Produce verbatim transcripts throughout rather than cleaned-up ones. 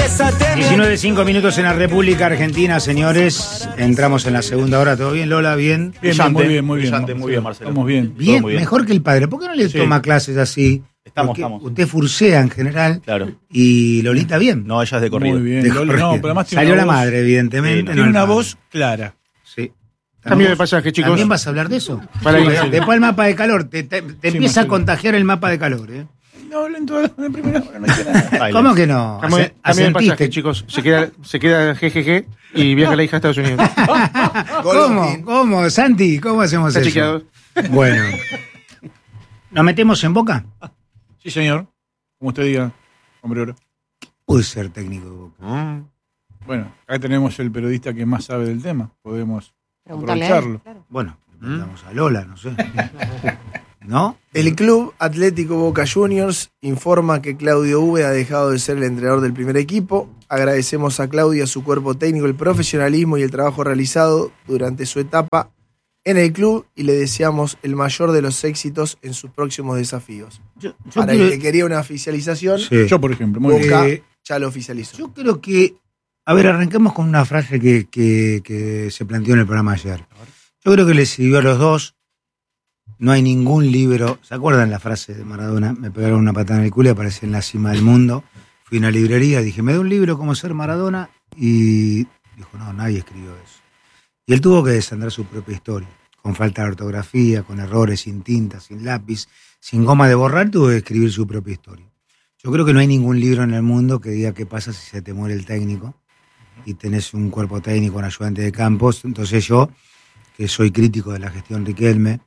diecinueve, cinco minutos en la República Argentina, señores. Entramos en la segunda hora. ¿Todo bien, Lola? ¿Bien? Bien, bien, muy bien, muy bien. Brillante, muy bien, Marcelo. Estamos bien. Bien, muy bien. mejor que el padre. ¿Por qué no le Sí. toma clases así? Estamos, Porque estamos. usted fursea en general. Claro. Y Lolita bien. No, ella es de corrido. Muy bien. De Lola, corrido. no, pero además tiene Salió una la voz- madre, evidentemente. Sí, no. no Tiene el una padre. voz clara. Sí. Cambio de ¿También- pasaje, chicos. ¿También vas a hablar de eso? Para Sí, ir. después el mapa de calor. Te, te- te Sí, empieza a Marcelo. contagiar el mapa de calor, ¿eh? No hablen toda la primera hora, no hay que nada. Baila. ¿Cómo que no? Cambio de- Ace- cambio de pasaje, asentiste. chicos. Se queda, se queda G G G y viaja la hija a Estados Unidos. ¿Cómo? ¿Cómo? Santi, ¿cómo hacemos Está eso? chequeado. Bueno. ¿Nos metemos en Boca? Sí, señor. Como usted diga, hombre oro. Puede ser técnico de Boca. Mm. Bueno, acá tenemos el periodista que más sabe del tema. Podemos Preguntarle a él, aprovecharlo. claro. Bueno, le preguntamos a Lola, no sé. ¿No? El Club Atlético Boca Juniors informa que Claudio Uve ha dejado de ser el entrenador del primer equipo. Agradecemos a Claudio y a su cuerpo técnico el profesionalismo y el trabajo realizado durante su etapa en el club y le deseamos el mayor de los éxitos en sus próximos desafíos. Yo, yo Para el quiero- que quería una oficialización, Sí. Yo, por ejemplo, muy bien. Boca Eh, ya lo oficializó. Yo creo que. A ver, arranquemos con una frase que, que- que se planteó en el programa ayer. Yo creo que le sirvió a los dos. No hay ningún libro. ¿Se acuerdan la frase de Maradona? Me pegaron una patada en el culo y aparecí en la cima del mundo. Fui a una librería, dije, me da un libro como ser Maradona. Y dijo, no, nadie escribió eso. Y él tuvo que descender su propia historia. Con falta de ortografía, con errores, sin tinta, sin lápiz, sin goma de borrar, tuvo que escribir su propia historia. Yo creo que no hay ningún libro en el mundo que diga qué pasa si se te muere el técnico y tenés un cuerpo técnico, un ayudante de campos. Entonces yo, que soy crítico de la gestión Riquelme,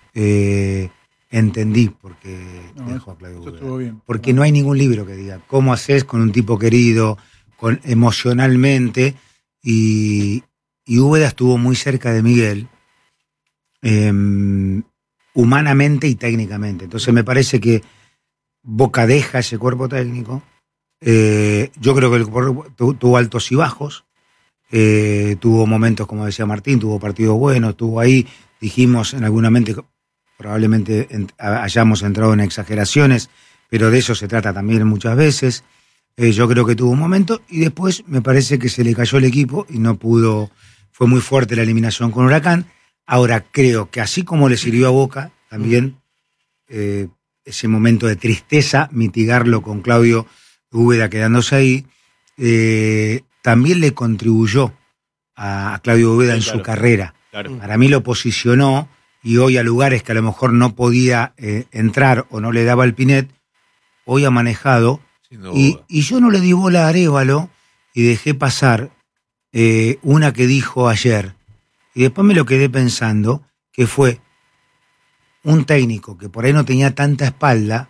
eh, entendí por qué No, dejó a Claudio Esto Úbeda. estuvo bien. Porque no hay ningún libro que diga cómo haces con un tipo querido, con, emocionalmente, y, y Úbeda estuvo muy cerca de Miguel, eh, humanamente y técnicamente. Entonces me parece que Boca deja ese cuerpo técnico. Eh, yo creo que el cuerpo tu- tuvo altos y bajos, eh, tuvo momentos, como decía Martín, tuvo partidos buenos, estuvo ahí, dijimos en alguna mente, probablemente en- hayamos entrado en exageraciones, pero de eso se trata también muchas veces. Eh, yo creo que tuvo un momento y después me parece que se le cayó el equipo y no pudo, fue muy fuerte la eliminación con Huracán. Ahora creo que así como le sirvió a Boca, también eh, ese momento de tristeza, mitigarlo con Claudio Úbeda quedándose ahí, eh, también le contribuyó a, a Claudio Úbeda Sí, en claro. su carrera. Claro. Para mí lo posicionó y hoy a lugares que a lo mejor no podía eh, entrar o no le daba el Pinet, hoy ha manejado. Y, y yo no le di bola a Arévalo y dejé pasar eh, una que dijo ayer. Y después me lo quedé pensando, que fue un técnico que por ahí no tenía tanta espalda,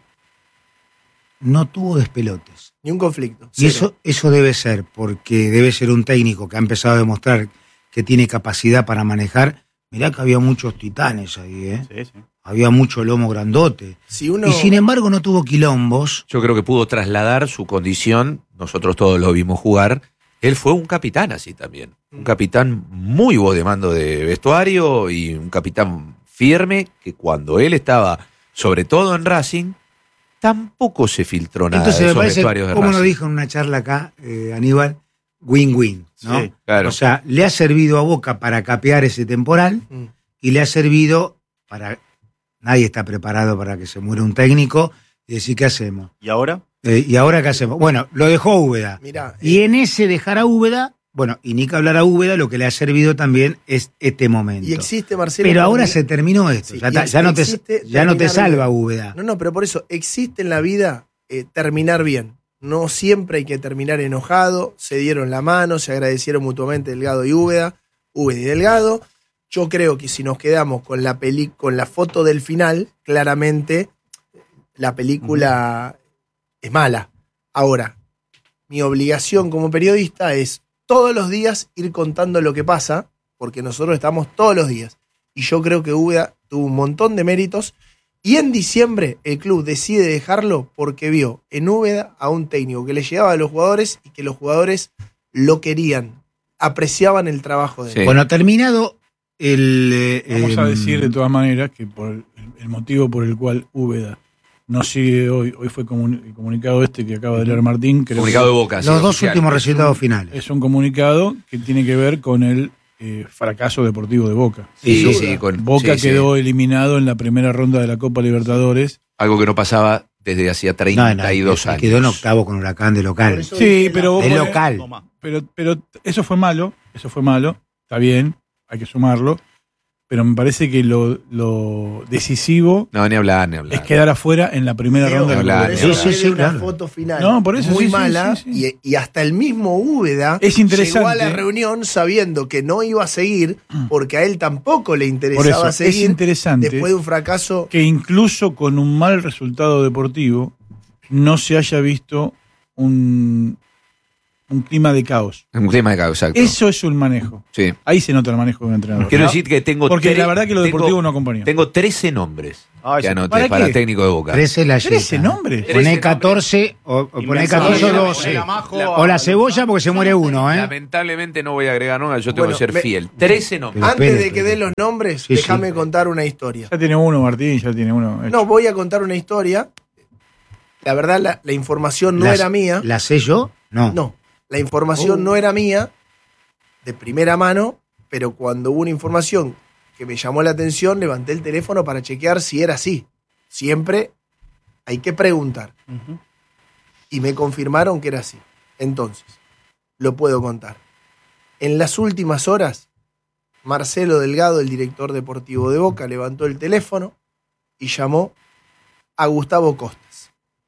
no tuvo despelotes. Ni un conflicto. Y cero. eso, eso debe ser, porque debe ser un técnico que ha empezado a demostrar que tiene capacidad para manejar. Mirá que había muchos titanes ahí, ¿eh? Sí, sí. Había mucho lomo grandote. Si uno, Y sin embargo no tuvo quilombos. Yo creo que pudo trasladar su condición, nosotros todos lo vimos jugar. Él fue un capitán así también. Un capitán muy voz de mando de vestuario y un capitán firme que cuando él estaba, sobre todo en Racing, tampoco se filtró nada Entonces de me esos parece, vestuarios de como Racing. nos dijo en una charla acá, eh, Aníbal, win-win, ¿no? Sí, claro. O sea, le ha servido a Boca para capear ese temporal Mm. y le ha servido para... Nadie está preparado para que se muera un técnico y decir, ¿qué hacemos? ¿Y ahora? Eh, ¿Y ahora qué hacemos? Bueno, lo dejó Úbeda. mirá, Y en ese dejar a Úbeda, bueno, y ni que hablar a Úbeda, lo que le ha servido también es este momento. y existe, Marcelo. Pero ahora también- se terminó esto. Sí, ya, y ta- ya no te, existe ya no te terminar salva bien. Úbeda. No, no, pero por eso existe en la vida eh, terminar bien. No siempre hay que terminar enojado. Se dieron la mano, se agradecieron mutuamente Delgado y Úbeda, Úbeda y Delgado. Yo creo que si nos quedamos con la peli con la foto del final, claramente la película es mala. Ahora, mi obligación como periodista es todos los días ir contando lo que pasa, porque nosotros estamos todos los días. Y yo creo que Úbeda tuvo un montón de méritos. Y en diciembre el club decide dejarlo porque vio en Úbeda a un técnico que le llegaba a los jugadores y que los jugadores lo querían, apreciaban el trabajo de él. Sí. Bueno, terminado el... eh, Vamos a em, decir de todas maneras que por el, el motivo por el cual Úbeda no sigue hoy. Hoy fue comun- el comunicado este que acaba de leer Martín. Creo Comunicado que de Boca. sí, Los dos oficial. últimos resultados finales. es un comunicado que tiene que ver con el eh, fracaso deportivo de Boca. Sí, Sin sí, duda. con- Boca sí, sí. quedó eliminado en la primera ronda de la Copa Libertadores. Algo que no pasaba desde hacía No, treinta y dos no, años. quedó en octavo con Huracán de Por local. eso Sí, dije pero la- vos De ponés- local. Pero, pero eso fue malo, eso fue malo, está bien, hay que sumarlo, pero me parece que lo, lo decisivo No, ni hablar, ni hablar. es quedar afuera en la primera Leo, ronda. ni de la hablar, por Copa. eso Sí, sí, viene sí, una claro. foto final No, por eso, muy sí, sí, mala sí, sí. Y, y hasta el mismo Úbeda Es interesante. llegó a la reunión sabiendo que no iba a seguir porque a él tampoco le Por interesaba eso, es seguir interesante después de un fracaso. que incluso con un mal resultado deportivo no se haya visto un, un clima de caos. Un tema de causa, exacto. Eso es un manejo. Sí. Ahí se nota el manejo de un entrenador. Quiero ¿no? decir que tengo Porque tre- la verdad que lo tengo- deportivo no acompañó. Tengo trece nombres Ay, que sí. anoté ¿Para para, qué? técnico de Boca. trece la ¿trece yeta. nombres? Poné catorce o, o poné catorce o doce. O la cebolla porque se muere uno, ¿eh? Lamentablemente no voy a agregar nada, yo tengo Bueno, que ser me- fiel. trece nombres. Pero Antes espere, de que espere. den los nombres, Sí, déjame sí. contar una historia. Ya tiene uno, Martín, ya tiene uno. hecho. No, voy a contar una historia. La verdad, la, la información no ¿La- era mía. ¿La sé yo? No. No, la información Oh. no era mía de primera mano, pero cuando hubo una información que me llamó la atención, levanté el teléfono para chequear si era así. Siempre hay que preguntar. Y me confirmaron que era así. Entonces, lo puedo contar. En las últimas horas, Marcelo Delgado, el director deportivo de Boca, levantó el teléfono y llamó a Gustavo Costas.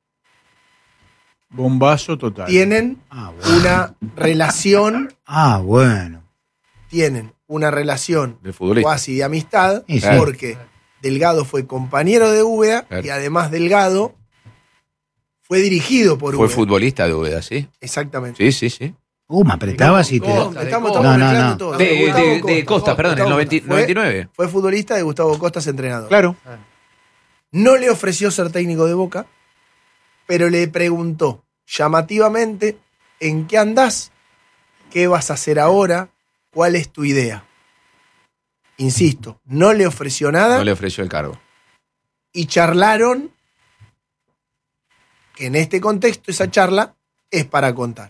Bombazo total. Tienen Ah, bueno. una relación, Ah, bueno. tienen una relación Del futbolista. cuasi de amistad, Sí, sí. porque Delgado fue compañero de Úbeda Claro. y además Delgado fue dirigido por Fue Úbeda. futbolista de Úbeda, ¿sí? Exactamente. Sí, sí, sí. Uh, me apretabas y te. No, estamos, estamos No, no, mezclando no. todo. De, de- Gustavo de- de Costa, perdón, en el Gustavo noventa- Costa. Fue- noventa y nueve. Fue futbolista de Gustavo Costas, entrenador. Claro. No le ofreció ser técnico de Boca, pero le preguntó llamativamente, ¿en qué andás? ¿Qué vas a hacer ahora? ¿Cuál es tu idea? Insisto, no le ofreció nada No le ofreció el cargo. y charlaron, que en este contexto esa charla es para contar.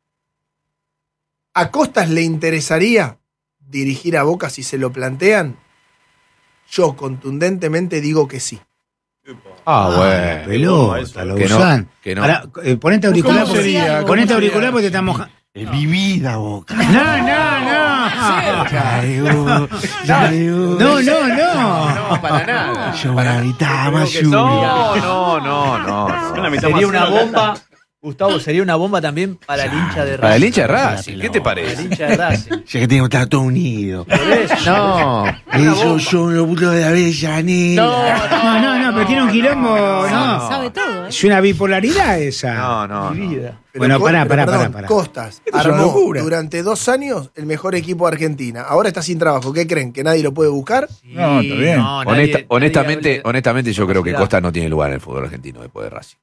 ¿A Costas le interesaría dirigir a Boca si se lo plantean? Yo contundentemente digo que sí. Ah, Pelota, lo Que no, usan. que no. Ahora, eh, ponete auricular. ¿Cómo porque- sería? ¿Cómo Ponete sería? auricular porque te estamos. moja- Es mi vida, Boca. No, no, no. Traigo, traigo. No, no, no. No, para nada. Yo voy a gritar más No, lluvia. no, no, no. no. Sería una bomba, Gustavo, sería una bomba también para el hincha de Racing. Para el hincha de Racing, ¿qué te Para el parece? hincha de Racing. Ya que tengo que estar todo unido. No. Esos son los putos de Avellaneda. No, no, no, pero tiene un quilombo. No. Sabe todo, ¿eh? Es una bipolaridad esa. No, no. no. Pero Bueno, Co- pará, pero pará, perdón, pará, pará. Costas Esto es una armó locura. durante dos años el mejor equipo de Argentina. Ahora está sin trabajo. ¿Qué creen? ¿Que nadie lo puede buscar? No, está bien. No, nadie- Honesta- nadie honestamente, hable- honestamente, yo creo que Velocidad. Costa no tiene lugar en el fútbol argentino después de Racing.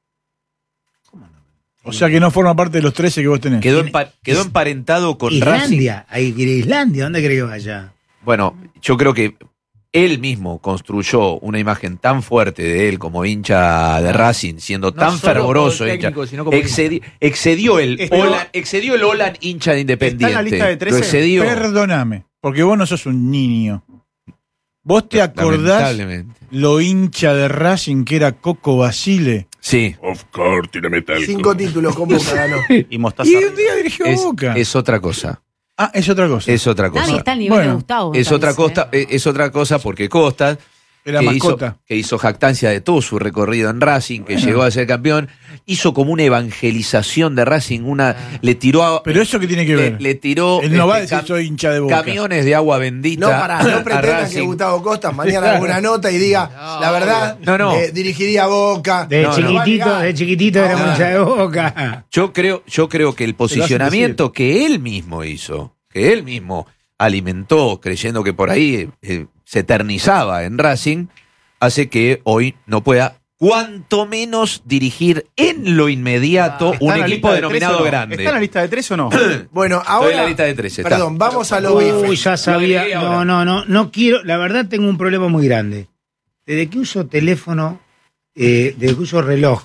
O sea que no forma parte de los trece que vos tenés. Quedó, empa- quedó emparentado con Racing. Islandia. Ahí quiere Islandia. ¿Dónde cree que vaya? Bueno, yo creo que él mismo construyó una imagen tan fuerte de él como hincha de Racing, siendo No tan solo fervoroso como hincha. técnico, sino como Excedi- excedió el Esto- Olan, excedió el Olan hincha de Independiente. ¿Está en la lista de trece? Lo excedió. Perdóname, porque vos no sos un niño. ¿Vos te acordás Lamentablemente. lo hincha de Racing que era Coco Basile? Sí. Of course, tiene metal. Cinco títulos con Boca ganó. Y Mostaza. Y un día dirigió Es, Boca. es otra cosa. ah, es otra cosa. Es otra cosa. Nadie está al nivel Bueno, de Gustavo. me Es otra, parece, costa, ¿eh? eh, es otra cosa porque Costas, Era que hizo, mascota. que hizo jactancia de todo su recorrido en Racing, que llegó a ser campeón, hizo como una evangelización de Racing, una le tiró a- Pero eso que tiene que le, ver. le tiró Él no va a este, decir cam- soy hincha de Boca. camiones de agua bendita. No, pará, no a pretendan que Racing. Gustavo Costas mañana haga una nota y diga, la verdad, No, no. eh, dirigiría a Boca. De No, no. chiquitito, de chiquitito era No, mucha de boca. Yo creo, yo creo que el posicionamiento que él mismo hizo, que él mismo alimentó, creyendo que por ahí eh, se eternizaba en Racing, hace que hoy no pueda, cuanto menos, dirigir en lo inmediato ¿Está un en la equipo lista de denominado tres o no? grande. ¿Está en la lista de tres o no? Bueno, Estoy ahora. en la lista de trece, está. Perdón, vamos a los Uy, bifes. ya sabía. agregué No, ahora. no, no. No quiero. La verdad, tengo un problema muy grande. Desde que uso teléfono, eh, de uso reloj,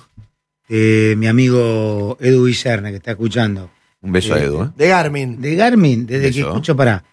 de mi amigo Edu Vicerne, que está escuchando. Un beso a Edu, ¿eh? De Garmin. De Garmin, desde que Eso. escucho para.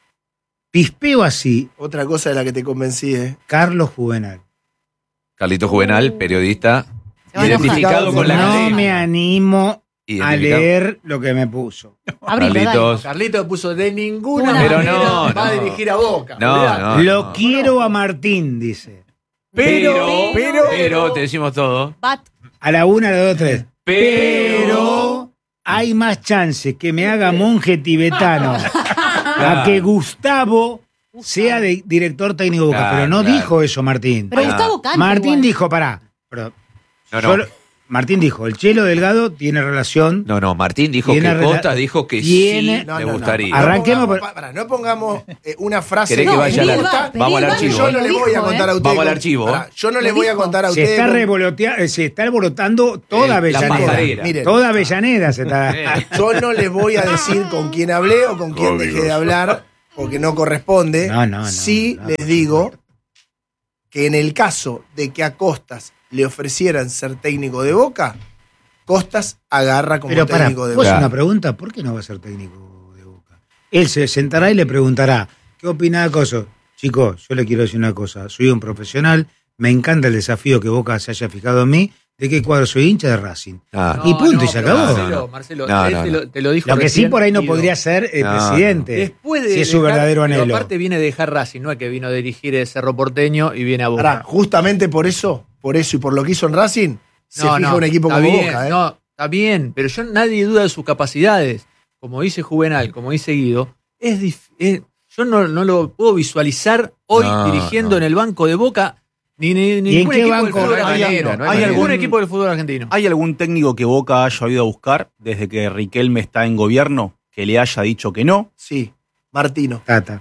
Pispeo así, Otra cosa de la que te convencí, ¿eh? Carlos Juvenal. Carlito Juvenal, periodista, Se va a enojar. identificado con la No academia. me animo a Identificado. leer lo que me puso. Abrilo, dale. Carlitos. Carlito puso de ninguna Una manera Pero no, va a no. dirigir a Boca. No, Olvidate. no. lo no. quiero a Martín, dice. Pero, Pero- pero, te decimos todo. Bat. A la una, a la dos, tres. Pero, Pero hay más chances que me haga monje tibetano a que Gustavo sea de- director técnico de Boca. Claro, Pero no claro. dijo eso Martín. Pero Ah. Gustavo canta Martín igual. dijo, pará. Pero No, yo no. lo- Martín dijo, el Chelo Delgado tiene relación. No, no, Martín dijo Tiene que rela- Costa dijo que tiene- sí No, le no, no. gustaría. No Arranquemos pongamos- por- pa- pará, no pongamos eh, una frase. ¿Querés que No, vaya me al- gusta. Vamos al Iván, archivo. Yo no le Lo voy a dijo, contar ¿eh? a ustedes. Vamos al con- archivo. Pará, yo no Lo le voy a dijo. contar a Se ustedes. está con- revoloteando, se está alborotando Eh, toda la Avellaneda. pajarera. Miren, Toda Avellaneda se está. Eh, yo no les voy a decir con quién hablé o con quién dejé de hablar, porque no corresponde. No, no, no, Sí no, les por digo que en el caso de que a Costas le ofrecieran ser técnico de Boca, Costas agarra como Pero para, técnico de ¿vos Boca. una pregunta? ¿Por qué no va a ser técnico de Boca? Él se sentará y le preguntará, ¿qué opina de Coso? Chicos, yo le quiero decir una cosa, soy un profesional, me encanta el desafío que Boca se haya fijado en mí, ¿de qué cuadro soy? Hincha de Racing. ah, Y punto, y se pero acabó. Marcelo, No, no. Marcelo, No, él no, te, no. lo, te lo dijo Lo que sí recién, por ahí no Guido. podría ser el No, presidente. Después de si es su dejar- verdadero pero anhelo. aparte viene de dejar Racing, no es que vino a dirigir el Cerro Porteño y viene a Boca. Pará, justamente por eso, por eso y por lo que hizo en Racing, se No, fija no, un equipo está como bien, Boca. ¿eh? No, está bien, pero yo nadie duda de sus capacidades. Como dice Juvenal, como dice Guido, es, dif- es- yo no, no lo puedo visualizar hoy No, dirigiendo no. en el banco de Boca ni, ni, ni ¿Y en ningún qué equipo banco? del fútbol No hay argentino. manera, no hay Hay manera. algún ¿Algún- equipo del fútbol argentino. ¿Hay algún técnico que Boca haya ido a buscar desde que Riquelme está en gobierno que le haya dicho que no? Sí, Martino. Tata.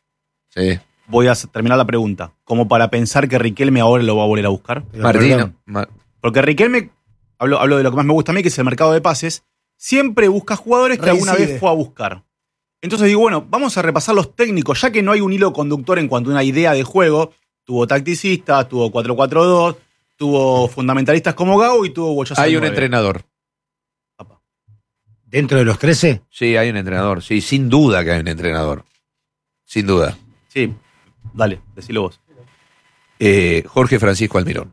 sí. Voy a terminar la pregunta. Como para pensar que Riquelme ahora lo va a volver a buscar. Pero Martín, perdón, Ma- Porque Riquelme, hablo, hablo de lo que más me gusta a mí, que es el mercado de pases, siempre busca jugadores que alguna Reincide. vez fue a buscar. Entonces digo, bueno, vamos a repasar los técnicos, ya que no hay un hilo conductor en cuanto a una idea de juego. Tuvo tacticistas, tuvo cuatro cuatro dos, tuvo fundamentalistas como Gao y tuvo Boyazo hay un nueve. entrenador. ¿Dentro de los trece? Sí, hay un entrenador. Sí, sin duda que hay un entrenador. Sin duda. Sí, dale, decilo vos. Eh, Jorge Francisco Almirón.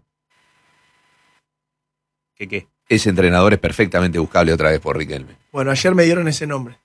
¿Qué qué? Ese entrenador es perfectamente buscable otra vez por Riquelme. Bueno, ayer me dieron ese nombre.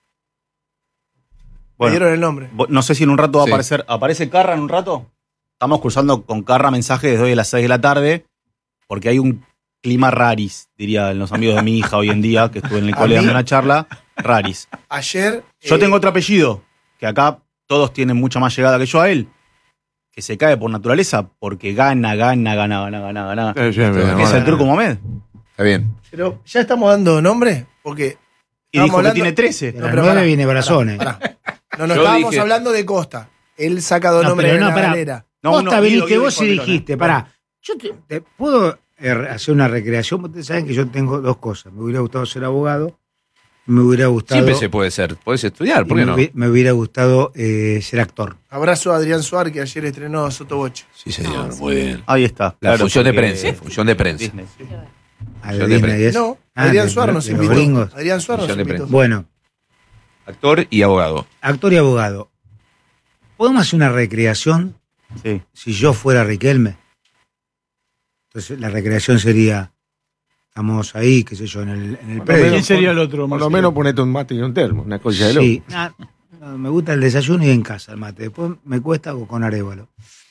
Bueno. Me dieron el nombre. Bo- No sé si en un rato va Sí. a aparecer. ¿Aparece Carra en un rato? Estamos cruzando con Carra mensajes desde hoy a las seis de la tarde, porque hay un clima raris, dirían los amigos de mi hija hoy en día, que estuve en el ¿A cole mí? dando una charla. Raris. Ayer. Yo eh, tengo otro apellido, que acá todos tienen mucha más llegada que yo a él, que se cae por naturaleza, porque gana, gana, gana, gana, gana, gana. Eh, sí, Esto me- es Es el Turco Mohamed. Está bien. Pero ya estamos dando nombre, porque. Y Estábamos dijo que hablando- tiene trece. De No, las pero nueve pará, viene Brazone. Pará. No, no, Yo estábamos dije- hablando de Costa. Él saca dos No, nombres pero de no, la pará. galera. No, Vos uno- te Guido, viniste, Guido vos sí dijo Almirón, dijiste, ¿eh? pará, yo te, te- puedo eh, hacer una recreación, ustedes saben que yo tengo dos cosas, me hubiera gustado ser abogado, me hubiera gustado, Siempre se puede ser. Puedes estudiar, ¿por y qué me, no? hubi- me hubiera gustado eh, ser actor. Abrazo a Adrián Suárez, que ayer estrenó Sotoboche. Sí, señor. Muy bien. Ahí está. La claro, función de porque- prensa. Función de prensa. Disney. A Yo de te Disney, pre- ¿es? No, Ah, Adrián de- Suárez de nos los invitó. gringos. Adrián Suárez nos Función de invitó. prensa. Bueno, Actor y abogado. actor y abogado. ¿Podemos hacer una recreación Sí. si yo fuera Riquelme? Entonces la recreación sería, estamos ahí, qué sé yo, en el, en el Por lo predio. ¿Quién menos- sería el otro? Por lo Marcelo? menos ponete un mate y un termo, una cosa de loco. Sí, nah, no, me gusta el desayuno y en casa el mate. Después me cuesta o con arévalo.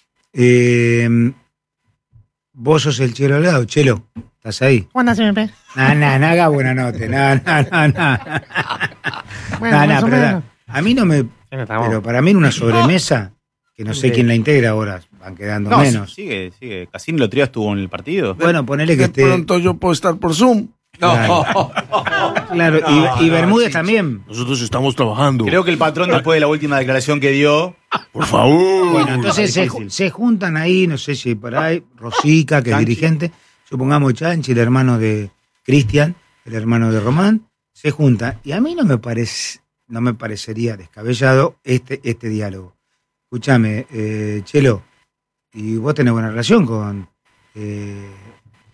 Eh, vos sos el Chelo Delgado. Chelo, ¿estás ahí? ¿Cuándo siempre? No, no, no haga buena nota. No, no, no, no. Bueno, No, no, más o pero menos. da- a mí no me. Pero para mí en una sobremesa, que no sé Sí. quién la integra ahora, van quedando No, menos. sigue, sigue. Casini el otro día estuvo en el partido. Bueno, ponele que De esté. pronto yo puedo estar por Zoom. No. Claro. Claro, y, y Bermúdez también. Nosotros estamos trabajando. Creo que el patrón, después de la última declaración que dio, Por favor. Bueno, entonces se, difícil. se juntan ahí, no sé si por ahí, Rosica, que es Chanchi. dirigente, supongamos Chanchi, el hermano de Cristian, el hermano de Román, se juntan. Y a mí no me parece, no me parecería descabellado este, este diálogo. Escúchame, eh, Chelo, y vos tenés buena relación con, eh,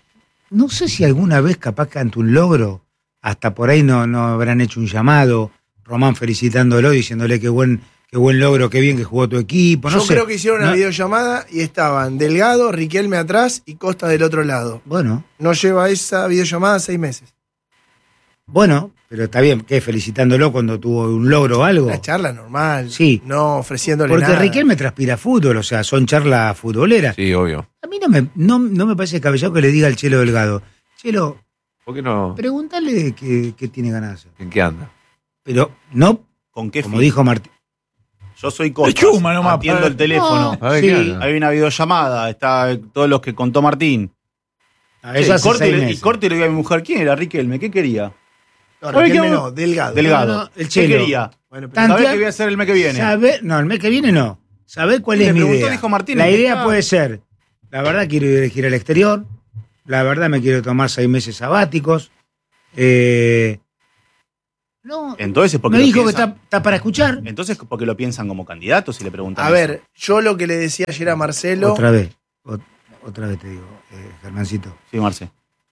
no sé si alguna vez capaz que ante un logro, hasta por ahí no, no habrán hecho un llamado, Román felicitándolo, diciéndole qué buen, qué buen logro, qué bien que jugó tu equipo, no Yo sé. creo que hicieron una No- videollamada y estaban Delgado, Riquelme atrás y Costa del otro lado. Bueno, No lleva esa videollamada seis meses. bueno, pero está bien, ¿qué? Felicitándolo cuando tuvo un logro o algo. La charla normal. Sí. No ofreciéndole Porque nada. Riquelme transpira fútbol, o sea, son charlas futboleras. Sí, obvio. A mí no me, no, no me parece descabellado que le diga al Chelo Delgado, Chelo, ¿Por qué no? pregúntale qué, qué tiene ganas de hacer. ¿En qué anda? Pero no, ¿Con qué como fin? dijo Martín. Yo soy Costas, chuma nomás, atiendo pa- el teléfono. A ver, Sí. ¿qué anda? Hay una videollamada, está todos los que contó Martín. A Sí, eso hace corte, y seis le- y meses. corte y le digo a mi mujer, ¿quién era Riquelme? ¿Qué quería? No, ¿Sabe Riquelme qué? no, Delgado. Delgado. No, no, el ¿Qué Chelo. quería? Bueno, pero Tan- ¿Sabés Tantia- qué voy a hacer el mes que viene? ¿Sabe? No, el mes que viene no. ¿Sabés cuál Le es mi preguntó, idea? dijo Martín, la ¿en qué idea está? puede ser, la verdad quiero ir a elegir al exterior, la verdad me quiero tomar seis meses sabáticos. Eh, no, Entonces, porque me lo dijo que piensan- está, está para escuchar. Entonces, porque lo piensan como candidatos y le preguntan a eso. ver, yo lo que le decía ayer a Marcelo. Otra vez, ot- otra vez te digo, eh, Germancito. Sí, Marce.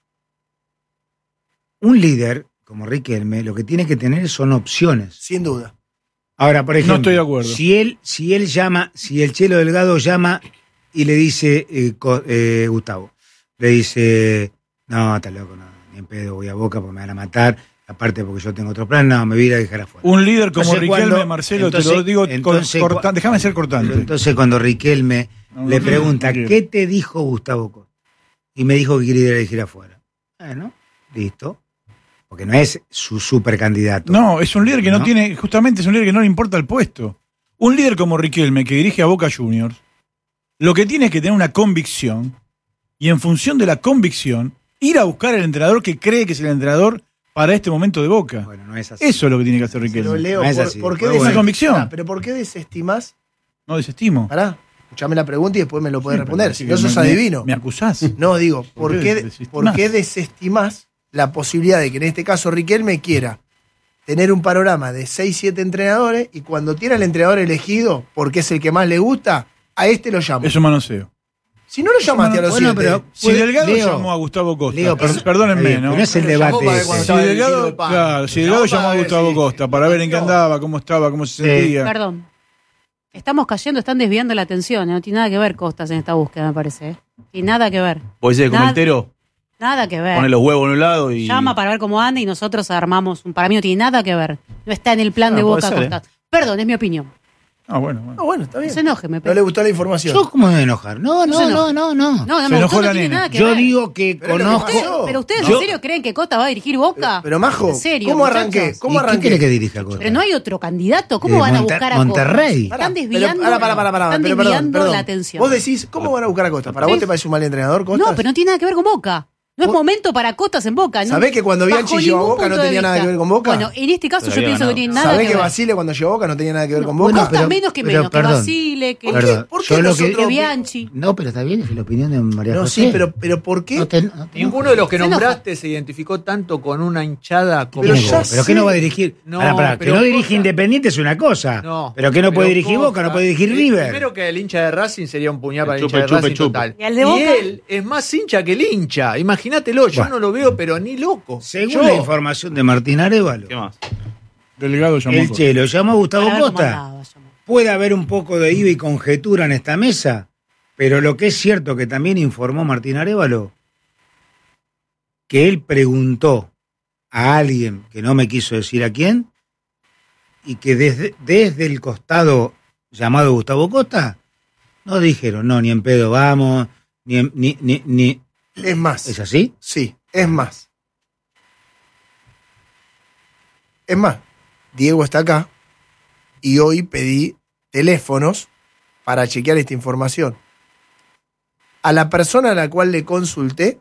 Un líder como Riquelme lo que tiene que tener son opciones. Sin duda. Ahora, por ejemplo, estoy de acuerdo. si él, si él llama, si el Chelo Delgado llama y le dice, eh, co- eh, Gustavo, le dice, no, está loco, no, ni en pedo voy a Boca porque me van a matar, aparte porque yo tengo otro plan, no, me voy a ir a dejar afuera. Un líder como Entonces, Riquelme, cuando- Marcelo, te entonces- lo digo, cor- entonces, corta- cua- déjame ser cortante. Entonces cuando Riquelme No, le no, pregunta, no quiero. ¿qué te dijo Gustavo Costa? Y me dijo que quiere ir a elegir afuera. Bueno, listo. Porque no es su super candidato. No, es un líder que no, ¿No? tiene, justamente es un líder que no le importa el puesto. Un líder como Riquelme, que dirige a Boca Juniors, lo que tiene es que tener una convicción y en función de la convicción, ir a buscar al entrenador que cree que es el entrenador para este momento de Boca. Bueno, no es así. Eso es lo que tiene que hacer Pero Riquelme. Leo, No es ¿por, así. por qué Bueno, Una desestimás- convicción. Pará, pero ¿por qué desestimás? No desestimo. Pará, escuchame la pregunta y después me lo puedes Sí, pero responder. parece Si que no sos me- adivino. Me acusás. No, digo, ¿Por ¿por qué qué, desestimás? ¿por qué desestimás la posibilidad de que en este caso Riquelme quiera tener un panorama de seis siete entrenadores y cuando tiene al entrenador elegido, porque es el que más le gusta, a este lo llama? Eso es manoseo. Si no lo llamaste a los Bueno, siete, pero- Si Pues, Delgado Leo, llamó a Gustavo Costa, Leo, per- pero- perdónenme, Está bien, ¿no? pero no es el Pero llamó debate para ese. cuando Si estaba en el Delgado, kilo de pan. claro, si Llamó Delgado para llamó a ver Gustavo si- Costa para ver en qué andaba, cómo estaba, cómo se Sí. sentía. Perdón. Estamos cayendo, están desviando la atención. ¿eh? No tiene nada que ver Costas en esta búsqueda, me parece. ¿eh? Y nada que ver. Puede ser como Nada- entero, Nada que ver. pone los huevos en un lado y. Llama para ver cómo anda y nosotros armamos un. Para mí no tiene nada que ver. No está en el plan Ah, de puede Boca ser, ¿eh? Costas. Perdón, es mi opinión. Ah, bueno, bueno. Ah, bueno, está No bien. se enoje, me No le gustó la información. ¿Yo cómo me voy a enojar? No, No se no, no, enoje. no, no. No, no Se me enojó gustó, la no tiene nena. nada que Yo ver. digo que Pero es lo que conozco. pasó. Pero ustedes Yo- en serio creen que Costa va a dirigir Boca. Pero Majo, ¿En serio, ¿cómo muchachos? arranqué? ¿Cómo ¿Y qué arranqué? quiere que dirija a Costa? Pero no hay otro candidato. ¿Cómo Eh, van a Monte- buscar a Monterrey. Costa? Están Pero, desviando, pará, pará, pará, pará, están pero perdón, desviando perdón. la atención. Vos decís, ¿cómo van a buscar a Costa? ¿Para Sí. vos te parece un mal entrenador, Costa? No, pero no tiene nada que ver con Boca. No es Vos- momento para Costas en Boca. ¿no? ¿Sabés que cuando Bajo Bianchi llegó a ningún Boca no punto de tenía nada vista. que ver con Boca? Bueno, en este caso Pero yo había pienso que ganado. tiene nada ¿Sabés que que ver. Basile cuando llegó a Boca no tenía nada que ver con Boca? Bueno, Costa pero- menos que pero, menos, que perdón. Basile, que, ¿Por qué, Perdón, por qué yo lo que- nosotros- que Bianchi. No, pero está bien, es la opinión de María No, José. sí, pero, pero ¿por qué? No te- no te Ninguno de los que Se enoja. nombraste se identificó tanto con una hinchada como Pero Pero, ya pero sé. que no va a dirigir. No, Pará, pará, que pero no dirige Costa- Independiente es una cosa. No, pero que no pero puede dirigir Costa- Boca, no puede dirigir eh, River. Primero que el hincha de Racing sería un puñal para el Chupe, hincha de chupe, Racing chupe. total. ¿Y al de Boca? él es más hincha que el hincha. Imagínatelo, yo Bueno. no lo veo, pero ni loco. Según Yo- la información de Martín Arevalo, ¿Qué más? Delgado llamó. el Chelo llamó a Gustavo Para ver cómo Costa. andaba, llamó. Puede haber un poco de I V A y conjetura en esta mesa, pero lo que es cierto que también informó Martín Arevalo, que él preguntó a alguien que no me quiso decir a quién, y que desde, desde el costado llamado Gustavo Costa, no dijeron, no, ni en pedo vamos, ni, en- ni, ni, ni... Es más. ¿Es así? Sí, es más. Es más, Diego está acá y hoy pedí teléfonos para chequear esta información. A la persona a la cual le consulté,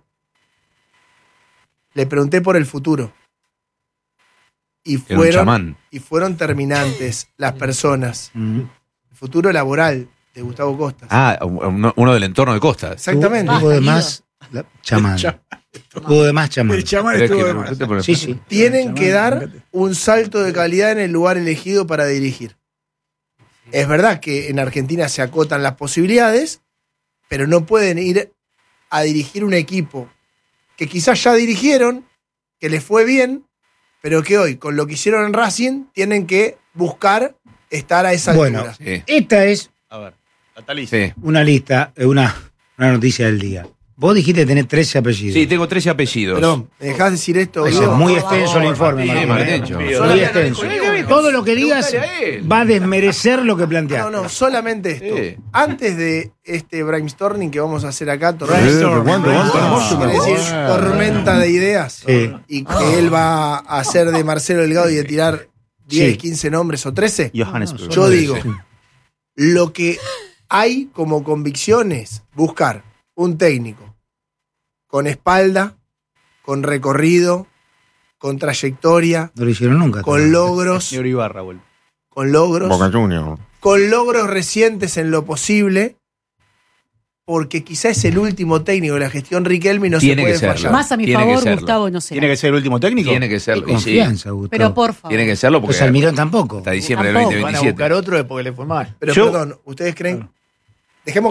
le pregunté por el futuro. Y Era un fueron, chamán. y fueron terminantes las personas. Mm. El futuro laboral de Gustavo Costa. Ah, uno, uno del entorno de Costa. Exactamente. Hubo de más... la- chamán. Hubo de más chamán. El chamán Pero es estuvo que- de más. ¿usted por- Sí, sí. Tienen que Chamán, dar fíjate. un salto de calidad en el lugar elegido para dirigir. Es verdad que en Argentina se acotan las posibilidades, pero no pueden ir a dirigir un equipo que quizás ya dirigieron, que les fue bien, pero que hoy, con lo que hicieron en Racing, tienen que buscar estar a esa Bueno, altura. Sí. Esta es A ver, la lista. Sí. una lista, eh, una, una noticia del día. Vos dijiste tener trece apellidos. Sí, tengo trece apellidos. Perdón, ¿me dejás decir esto? Eso, Guido? muy extenso el informe, Sí, Martín, Martencho. ¿eh? Solo Muy que- extenso. Solo- Todo lo que digas Pregúntale a él. va a desmerecer lo que planteaste. No, no, solamente esto. Sí. Antes de este brainstorming que vamos a hacer acá, Brainstorm. tormenta, Brainstorm. quiere decir tormenta de ideas, Sí. y que él va a hacer de Marcelo Delgado y de tirar diez, Sí. quince nombres o trece. Johannesburg. Yo digo, lo que hay como convicción es buscar un técnico con espalda, con recorrido, con trayectoria, No lo hicieron nunca. con logros, Señor Ibarra, boludo. con logros, Boca Junior. con logros recientes en lo posible, porque quizá es el último técnico de la gestión Riquelme y no Tiene se que puede serlo. fallar. Más a mi Tiene que favor, serlo. Gustavo, no sé. ¿Tiene que ser el último técnico? Tiene que serlo. y sí. Confianza, Gustavo. Pero por favor. Tiene que serlo porque Pues Almirón tampoco. hasta diciembre del Tampoco. Van a veinte veintisiete. buscar otro porque le fue mal. Pero Yo- perdón, ¿ustedes creen? Dejemos